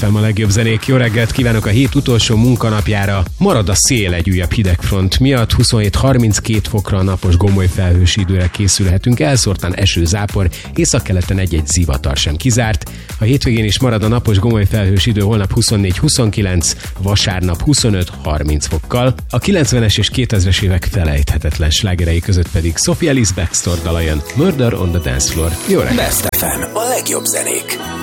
FM, a legjobb zenék. Jó reggelt kívánok a hét utolsó munkanapjára. Marad a szél egy újabb hidegfront miatt. 27-32 fokra napos gomoly felhős időre készülhetünk. Elszórtan eső, zápor, északkeleten egy-egy zivatar sem kizárt. A hétvégén is marad a napos gomoly felhős idő, holnap 24-29, vasárnap 25-30 fokkal. A 90-es és 2000-es évek felejthetetlen slágerei között pedig Sophie Ellis-Bextor dala jön, Murder on the Dance Floor. Jó reggelt! Best FM, a legjobb zenék.